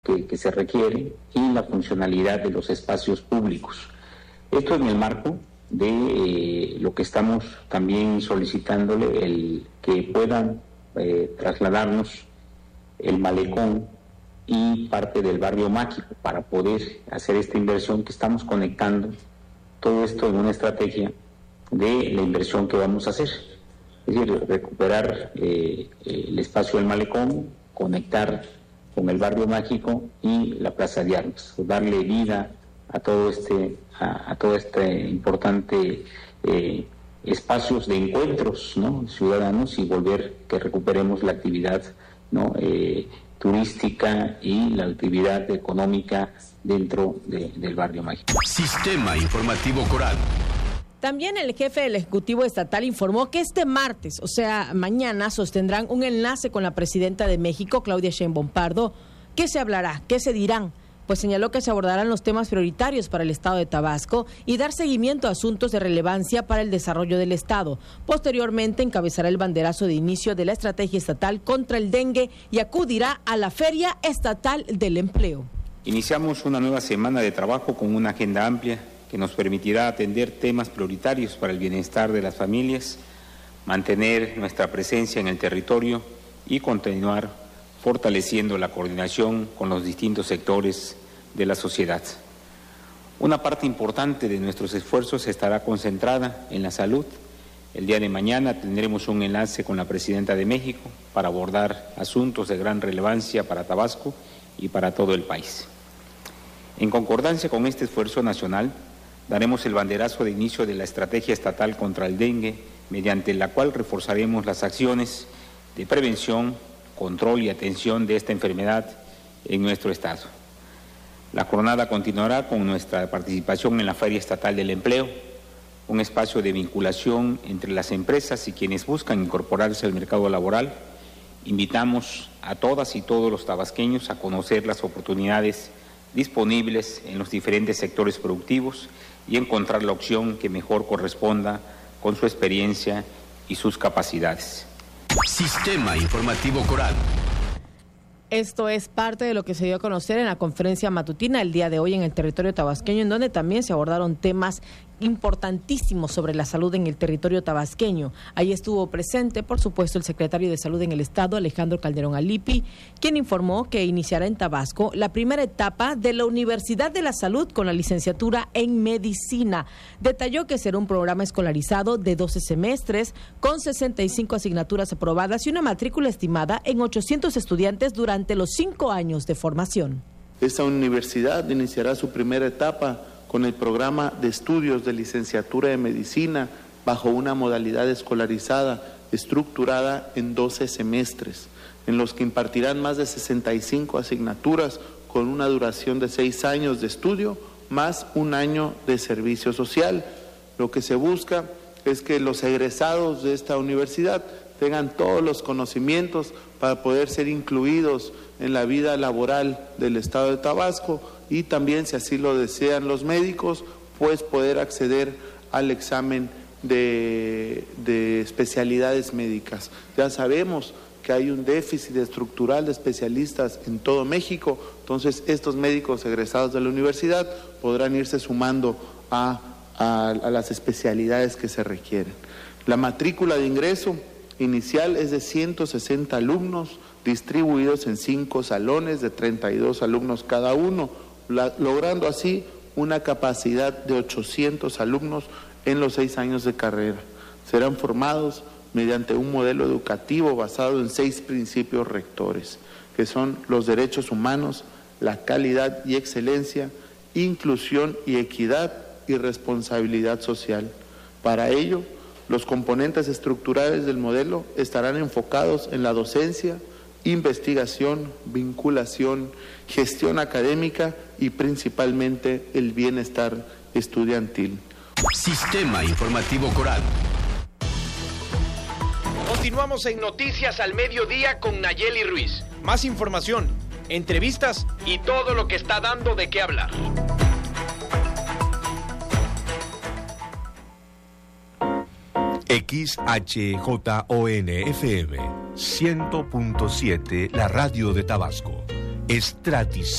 que se requiere y la funcionalidad de los espacios públicos. Esto en el marco de lo que estamos también solicitándole, el que puedan trasladarnos el malecón y parte del barrio mágico para poder hacer esta inversión, que estamos conectando todo esto en una estrategia de la inversión que vamos a hacer. Es decir, recuperar el espacio del malecón, conectar con el barrio mágico y la plaza de armas, darle vida a todo este importante espacios de encuentros, ¿no?, ciudadanos, y volver que recuperemos la actividad, ¿no?, turística y la actividad económica dentro del barrio mágico. Sistema Informativo Coral. También el jefe del Ejecutivo Estatal informó que este martes, o sea, mañana, sostendrán un enlace con la presidenta de México, Claudia Sheinbaum Pardo. ¿Qué se hablará? ¿Qué se dirán? Pues señaló que se abordarán los temas prioritarios para el Estado de Tabasco y dar seguimiento a asuntos de relevancia para el desarrollo del Estado. Posteriormente encabezará el banderazo de inicio de la estrategia estatal contra el dengue y acudirá a la Feria Estatal del Empleo. Iniciamos una nueva semana de trabajo con una agenda amplia que nos permitirá atender temas prioritarios para el bienestar de las familias, mantener nuestra presencia en el territorio y continuar fortaleciendo la coordinación con los distintos sectores de la sociedad. Una parte importante de nuestros esfuerzos estará concentrada en la salud. El día de mañana tendremos un enlace con la presidenta de México para abordar asuntos de gran relevancia para Tabasco y para todo el país. En concordancia con este esfuerzo nacional, daremos el banderazo de inicio de la estrategia estatal contra el dengue, mediante la cual reforzaremos las acciones de prevención, control y atención de esta enfermedad en nuestro estado. La jornada continuará con nuestra participación en la Feria Estatal del Empleo, un espacio de vinculación entre las empresas y quienes buscan incorporarse al mercado laboral. Invitamos a todas y todos los tabasqueños a conocer las oportunidades disponibles en los diferentes sectores productivos y encontrar la opción que mejor corresponda con su experiencia y sus capacidades. Sistema Informativo Coral. Esto es parte de lo que se dio a conocer en la conferencia matutina el día de hoy en el territorio tabasqueño, en donde también se abordaron temas importantísimos sobre la salud en el territorio tabasqueño. Ahí estuvo presente, por supuesto, el secretario de Salud en el Estado, Alejandro Calderón Alipi, quien informó que iniciará en Tabasco la primera etapa de la Universidad de la Salud con la licenciatura en Medicina. Detalló que será un programa escolarizado de 12 semestres con 65 asignaturas aprobadas y una matrícula estimada en 800 estudiantes durante los 5 años de formación. Esta universidad iniciará su primera etapa con el programa de estudios de licenciatura de Medicina bajo una modalidad escolarizada estructurada en 12 semestres, en los que impartirán más de 65 asignaturas con una duración de 6 años de estudio más 1 año de servicio social. Lo que se busca es que los egresados de esta universidad tengan todos los conocimientos para poder ser incluidos en la vida laboral del Estado de Tabasco y también, si así lo desean los médicos, pues poder acceder al examen de especialidades médicas. Ya sabemos que hay un déficit estructural de especialistas en todo México, entonces estos médicos egresados de la universidad podrán irse sumando a las especialidades que se requieren. La matrícula de ingreso inicial es de 160 alumnos distribuidos en 5 salones de 32 alumnos cada uno, logrando así una capacidad de 800 alumnos en los 6 años de carrera. Serán formados mediante un modelo educativo basado en 6 principios rectores, que son los derechos humanos, la calidad y excelencia, inclusión y equidad y responsabilidad social. Para ello, los componentes estructurales del modelo estarán enfocados en la docencia, investigación, vinculación, gestión académica y principalmente el bienestar estudiantil. Sistema Informativo Coral. Continuamos en Noticias al Mediodía con Nayeli Ruiz. Más información, entrevistas y todo lo que está dando de qué hablar. XHJON FM 100.7, la radio de Tabasco. es tradición.